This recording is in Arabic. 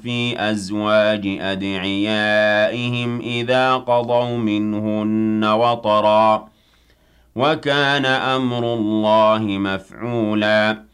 في أزواج أدعيائهم إذا قضوا منهن وطرا وكان أمر الله مفعولا